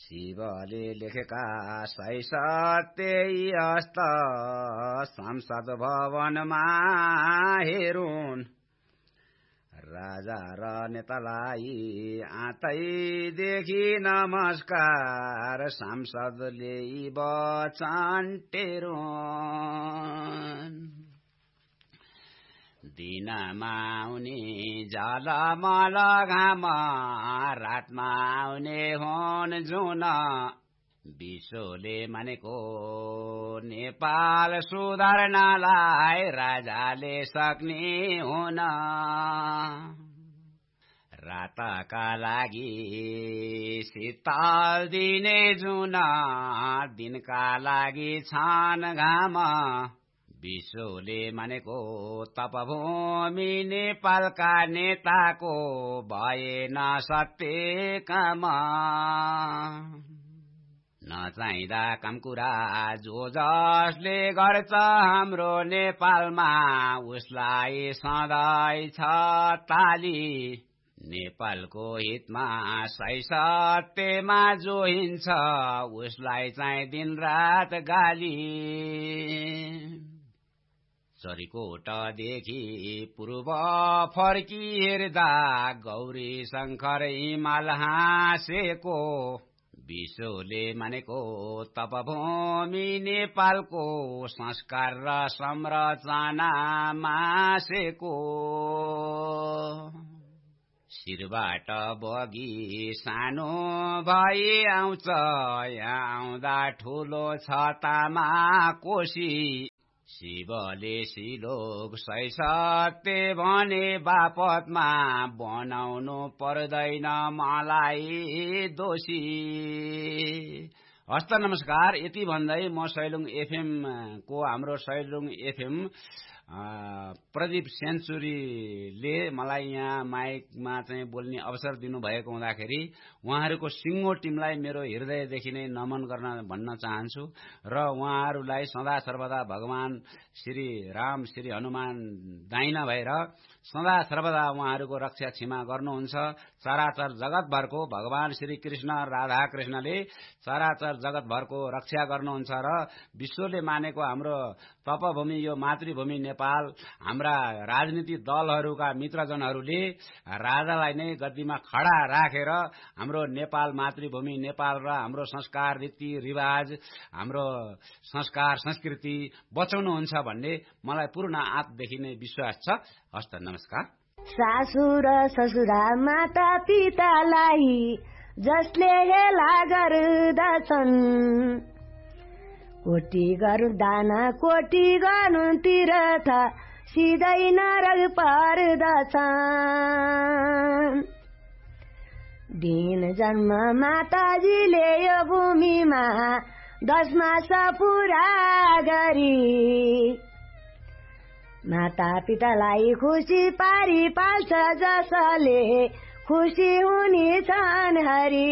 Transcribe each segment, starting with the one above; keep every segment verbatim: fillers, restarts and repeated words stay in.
शिवले लेखेका सही सत्य हस्त संसद भवनमा हेरुन् राजा र नेतालाई आतैदेखि नमस्कार सांसदले वचन टेरुन् दिनमा आउने जलमल घाम रातमा आउने हुन् जुन विश्वले मानेको नेपाल सुधार्नलाई राजाले सक्ने हुन रातका लागि शीतल दिने जुन दिनका लागि छान घाम विश्वले मानेको तपभूमि नेपालका नेताको भएन सत्य काम नचाहिँदा काम कुरा जो जसले गर्छ हाम्रो नेपालमा उसलाई सधैँ छ ताली नेपालको हितमा सही सत्यमा जो हिँड्छ उसलाई चाहिँ दिनरात गाली चरीकोटदेखि पूर्व फर्की हेर्दा गौरी शंकर हिमाल हाँसेको विश्वले मानेको तपभूमि नेपालको संस्कार र संरचना मासेको शिरबाट बगी सानो भई आउँछ यहाँ आउँदा ठुलो छतामा कोशी शिवले सिलोक सही सत्य भने बापतमा बनाउनु पर्दैन मलाई दोषी। हस्त नमस्कार। यति भन्दै म सैलुङ एफएम को हाम्रो सैलुङ एफएम प्रदीप सेन्चुरीले मलाई यहाँ माइकमा चाहिँ बोल्ने अवसर दिनुभएको हुँदाखेरि उहाँहरूको सिङ्गो टिमलाई मेरो हृदयदेखि नै नमन गर्न भन्न चाहन्छु र उहाँहरूलाई सदा सर्वदा भगवान श्री राम श्री हनुमान दाइना भएर सदा सर्वदा उहाँहरूको रक्षा क्षमा गर्नुहुन्छ। चराचर जगतभरको भगवान श्री कृष्ण राधा कृष्णले चराचर जगतभरको रक्षा गर्नुहुन्छ र विश्वले मानेको हाम्रो तपभूमि यो मातृभूमि नेपाल हाम्रा राजनीतिक दलहरूका मित्रजनहरूले राजालाई नै गद्दीमा खडा राखेर हाम्रो नेपाल मातृभूमि नेपाल र हाम्रो संस्कार रीति रिवाज हाम्रो संस्कार संस्कृति बचाउनुहुन्छ भन्ने मलाई पूर्ण आत्मदेखि नै विश्वास छ। हस्त नमस्कार। सासु र ससुरा माता पितालाई जसले हेला गर्दछन् कोटी गरौँ दाना कोटी गरौँ तीर्थ सिधै नरक पर्दछन्। दिन जन्म माताजीले यो भूमिमा दश मास पुरा गरी माता पितालाई खुसी पारी पाल्छ जसले खुसी हुने छन् हरि।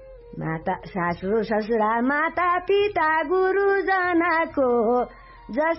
माता सासु ससुरा माता पिता गुरुजनाको जस